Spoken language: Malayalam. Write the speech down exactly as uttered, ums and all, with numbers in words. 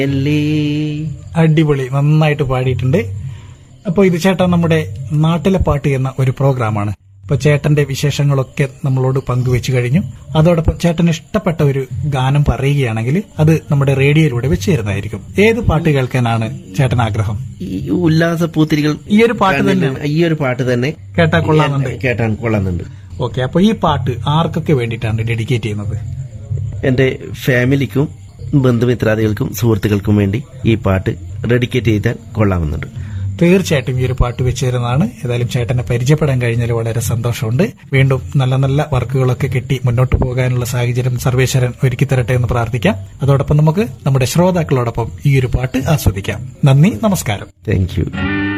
അടിപൊളി, നന്നായിട്ട് പാടിയിട്ടുണ്ട്. അപ്പോൾ ഇത് ചേട്ടൻ നമ്മുടെ നാട്ടിലെ പാട്ട് എന്ന ഒരു പ്രോഗ്രാമാണ്. ഇപ്പൊ ചേട്ടന്റെ വിശേഷങ്ങളൊക്കെ നമ്മളോട് പങ്കുവെച്ചു കഴിഞ്ഞു. അതോടൊപ്പം ചേട്ടന് ഇഷ്ടപ്പെട്ട ഒരു ഗാനം പറയുകയാണെങ്കിൽ അത് നമ്മുടെ റേഡിയോയിലൂടെ വെച്ച് തരുന്നതായിരിക്കും. ഏത് പാട്ട് കേൾക്കാനാണ് ചേട്ടൻ ആഗ്രഹം? ഈ ഉല്ലാസ പൂത്തിരികൾ ഈ ഒരു പാട്ട് തന്നെ ഈ ഒരു പാട്ട് തന്നെ കേട്ടാ കൊള്ളാന്നുണ്ട് കേട്ടാൻ കൊള്ളാന്നുണ്ട്. ഓക്കെ, അപ്പൊ ഈ പാട്ട് ആർക്കൊക്കെ വേണ്ടിയിട്ടാണ് ഡെഡിക്കേറ്റ് ചെയ്യുന്നത്? എന്റെ ഫാമിലിക്കും ബന്ധുമിത്രാദികൾക്കും സുഹൃത്തുക്കൾക്കും വേണ്ടി ഈ പാട്ട് ഡെഡിക്കേറ്റ് ചെയ്താൽ കൊള്ളാമെന്നുണ്ട്. തീർച്ചയായിട്ടും ഈ ഒരു പാട്ട് വെച്ച് തരുന്നതാണ്. ഏതായാലും ചേട്ടനെ പരിചയപ്പെടാൻ കഴിഞ്ഞാൽ വളരെ സന്തോഷമുണ്ട്. വീണ്ടും നല്ല നല്ല വർക്കുകളൊക്കെ കിട്ടി മുന്നോട്ട് പോകാനുള്ള സാഹചര്യം സർവേശ്വരൻ ഒരുക്കി തരട്ടെ എന്ന് പ്രാർത്ഥിക്കാം. അതോടൊപ്പം നമുക്ക് നമ്മുടെ ശ്രോതാക്കളോടൊപ്പം ഈ ഒരു പാട്ട് ആസ്വദിക്കാം. നന്ദി, നമസ്കാരം. Thank you.